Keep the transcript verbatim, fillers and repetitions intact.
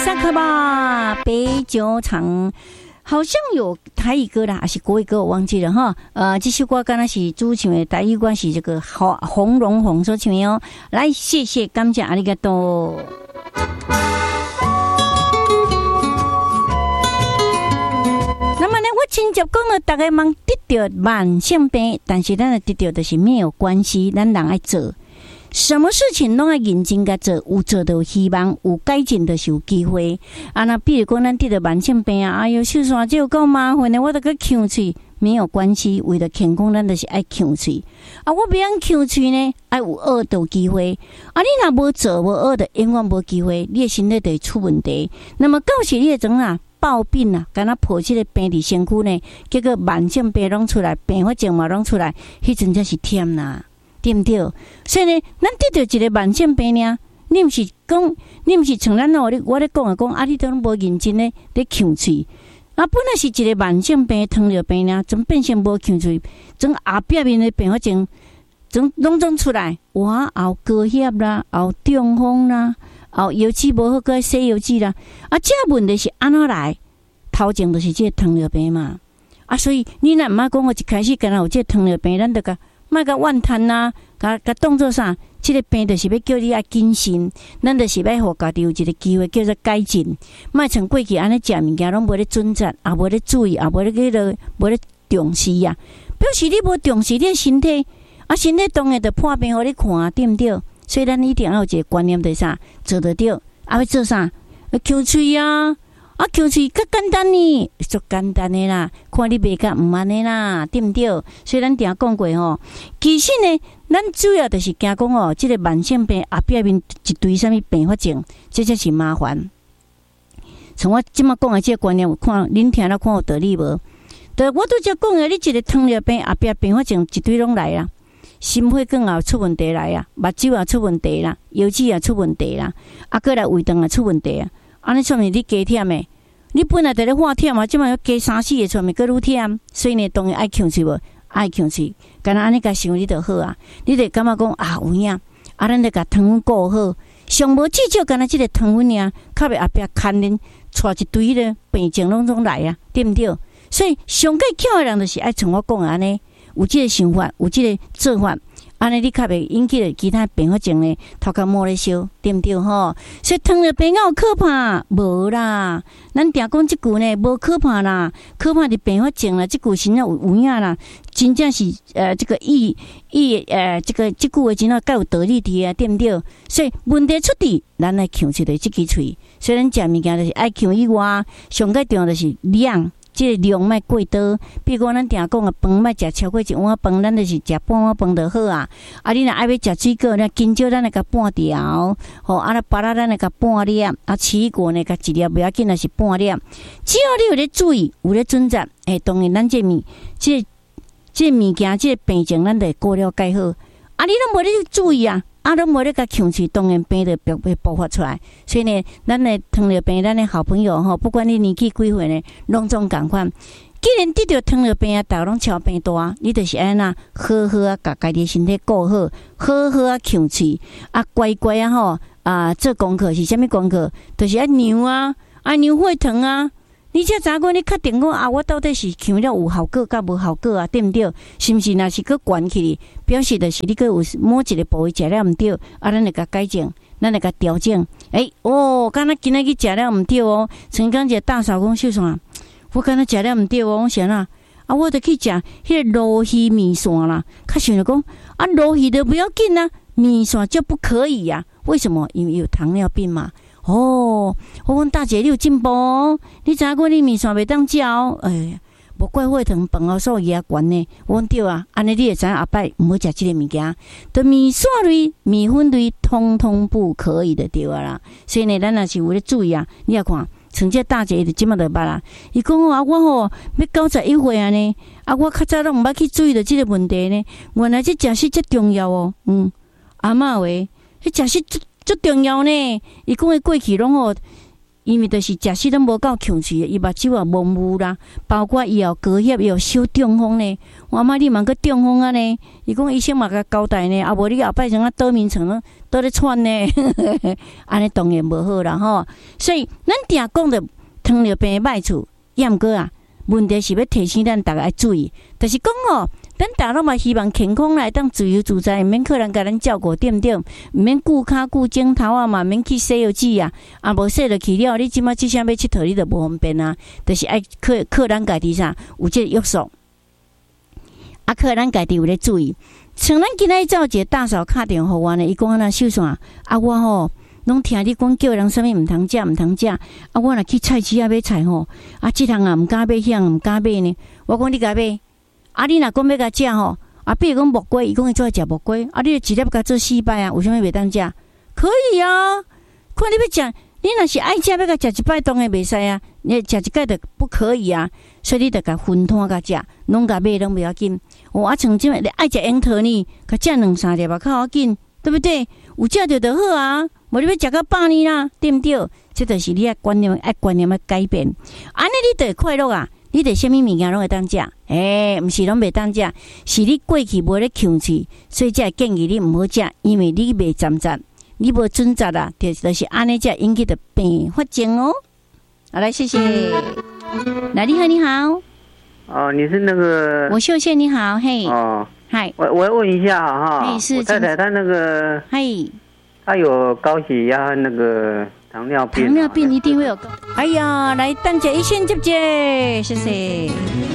萨克巴杯酒厂，好像有台语歌啦，还是国语歌，我忘记了哈。呃，这首歌刚才是主唱的台语歌是这个洪洪荣宏所唱的哦。来，谢谢，感谢阿里嘎多。那么呢，我亲戚讲了，大家忙得到慢性病，但是咱得到的是没有关系，咱人爱做。什么事情拢爱认真甲做，有做到希望，有改进就是有机会。啊，那比如讲咱得到慢性病啊，哎呦，手线这有够麻烦的，我得去呛喙，没有关系。为了健康，咱就是爱呛喙。啊，我不想呛喙呢，爱有学到机会。啊，你若无做无学的，永远无机会，你的身体就会出问题。那么到时你会怎啊？暴病啊，敢若抱这个病伫身躯呢，结果慢性病拢出来，并发症嘛拢出来，迄阵才是忝啦。对不对？所以呢，咱得到一个慢性病呢，你毋是讲，你毋是像咱哦，我咧讲啊，讲啊，你都无认真咧咧呛喙，啊，本来是一个慢性病、糖尿病呢，怎变成无呛喙，从后壁面的并发症，从拢总出来，哇，后高血啦，后中风啦，后油脂无好，个洗油脂啦，啊，这问题是安怎来？头前就是这个糖尿病嘛，啊，所以你若毋捌讲我一开始敢若有这个糖尿病，咱得甲。莫甲怨叹呐，甲甲当作啥？即、這个病就是要叫你爱谨慎，咱就是要互家己有一个机会叫做改进。莫像过去安尼食物件拢无咧准则，也无咧注意，也无咧迄个无咧重视呀。表示你无重视你的身体，啊，身体当然就破病互你看，对毋对？所以咱一定要有一个观念，就是啥？做得到，啊，要做啥？要抠喙啊！啊，口喙较简单呢，足简单的啦，看你袂甲毋安尼啦，对毋对？所以咱定讲过吼，其实呢，咱主要就是惊讲哦，即、這个慢性病后壁面一堆啥物并发症，这才是麻烦。从我即马讲的即个观念，有看恁听了看有道理无？对，我拄则讲的，你一个糖尿病后壁并发症一堆拢来啦，心血管也出问题来啊，目睭也出问题啦，油脂也出问题啦，啊，过来胃肠也出问题啊。安尼说明你加忝诶，你本来在咧化忝啊，即摆要加三四个，说明搁愈忝。所以呢，当然爱呛喙无，爱呛喙，干那安尼甲想你就好啊。你得感觉讲啊有影，啊咱得甲糖分顾好，上无至少干那即个糖分尔，较袂后壁牵连带一堆咧病症拢总来啊，对毋对？所以上计巧诶人就是爱像我讲安尼，有即个想法，有即个做法。安尼你较袂引起了其他并发症呢，头壳摸咧烧，对毋对吼？所以糖尿病有可怕无啦？咱定讲即句呢，无可怕啦，可怕的并发症啦，即句真正有有影啦，真正是呃，这个意意呃，这个即句话真正较有道理伫啊，对毋对？所以问题出伫咱来强出的即支喙，所以咱食物件就是爱强以外，上个重要就是量。即个量莫过多，比如讲咱定讲啊，饭莫食超过一碗饭，咱就是食半碗饭就好啊。啊，你若爱要食水果，咱金蕉咱来甲半条，吼，啊，那芭乐咱来甲半粒，啊，奇异果呢甲一粒不要紧，那是半粒。只要你有咧注意，有咧准则，诶，当然咱这物，即个即个物件，即个病情，咱得过了解好。啊，你拢无咧注意啊！啊，拢无咧甲强喙，当然病就会会爆发出来。所以呢，咱的糖尿病，咱的好朋友吼，不管你年纪几岁呢，拢总共款。既然得到糖尿病啊，大家拢超病大，你就是安那好好啊，甲家己身体顾好，好好啊强喙啊，乖乖啊吼啊，做功课是啥物功课？就是爱量啊，爱量血糖啊。你才知影你确定讲啊，我到底是强了有效果，甲无效果啊？对毋对？是毋是？若是佫悬起，表示就是你佫有某一个部位食了毋对，啊，咱来甲改正，咱来甲调整。诶、欸，哦，敢若今仔日食了毋对哦。曾经一个大嫂讲秀啥？我敢若食了毋对哦，我想啦，啊，我得去食迄个鲈鱼面线啦。较想着讲啊，鲈鱼都不要紧啊，面线就不可以呀、啊？为什么？因为有糖尿病嘛。哦，我讲大姐你有进步哦，你知影讲你面线袂当食哦，哎，无怪血糖饭后素也悬呢。我讲对啊，安尼你会知影后摆毋好食即个物件，都面线类、面粉类，通通不可以的对啊啦。所以呢，咱若是有咧注意啊，你也看，像这大姐伊就即马就捌啦。伊讲啊，我吼要九十一岁啊呢，啊我较早拢毋捌去注意到即个问题呢。原来这食食真重要哦，嗯，阿嬷话，迄食食足重要呢，伊讲诶过去拢吼， 因为就是食食都无够强气，伊目睭也蒙雾啦，包括伊后高血又小中风呢。我妈你茫个中风啊呢？伊讲医生嘛甲交代呢，啊无你后摆像啊倒眠床咯，倒咧喘呢，安尼当然无好啦吼。所以咱定讲着糖尿病的歹处，也毋过啊，问题是要提醒咱大家要注意，就是讲吼。咱大家嘛希望健康来当自由自在，毋免客人甲咱照顾，对毋对？毋免顾骹顾镜头啊嘛，毋免去洗药剂啊，啊无洗落去了，你即马即声要佚佗，你就无方便啊。就是爱客客人家己啥有这个约束，啊客人家己有咧注意。像咱今仔照一个大嫂敲电话互我呢，伊讲安那秀线啊，我吼拢听你讲叫人啥物毋通食毋通食，啊我若去菜市啊买菜吼，啊即项啊毋敢买，迄项毋敢买呢。我讲你甲买。啊！你若讲要甲食吼，啊，比如讲木瓜，伊讲伊做食木瓜，啊，你一粒甲做四摆啊，为什么袂当食？可以啊，看你要食，你若是爱食要甲食一摆，当然袂使啊。你食一摆就不可以啊，所以你得甲分摊甲食，拢甲买拢袂要紧。哦，啊，像即你爱食樱桃呢，甲食两三粒吧，较要紧，对不对？有食着就好啊，无你要食到饱呢啦，对毋对？这就是你爱观念，爱观念要改变，安尼你就会快乐啊。你得什么物件拢会当食，诶、欸，毋是拢袂当食，是你过去无咧强气，所以才建议你毋好食，因为你袂针扎，你无准扎啦，就就是安尼才引起的病发症哦。好，来谢谢。来，你好，你好。 哦，你是那个？ 我秀秀，你好，嘿。 哦， 嗨。 我我问一下哈， 嘿，是我太太她那个， 嘿， 她有高血压，那个。糖尿病， 糖尿病一定会有高。哎呀，来，等者一线接接，谢谢。